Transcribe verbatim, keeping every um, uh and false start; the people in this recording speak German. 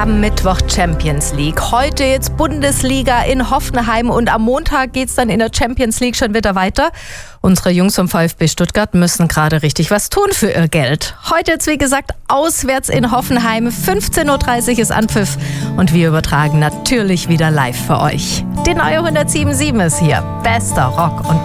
Am Mittwoch Champions League. Heute jetzt Bundesliga in Hoffenheim und am Montag geht's dann in der Champions League schon wieder weiter. Unsere Jungs vom VfB Stuttgart müssen gerade richtig was tun für ihr Geld. Heute jetzt, wie gesagt, auswärts in Hoffenheim. fünfzehn Uhr dreißig ist Anpfiff und wir übertragen natürlich wieder live für euch. Die neue hundertsieben Komma sieben ist hier. Bester Rock und